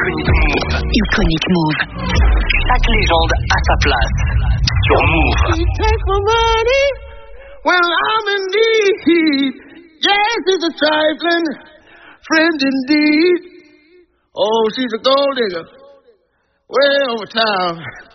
Iconic Move. Chaque légende a sa place. Sur Move. She takes my money when I'm in need. Yes, she's a trifling friend indeed. Oh, she's a gold digger way over town.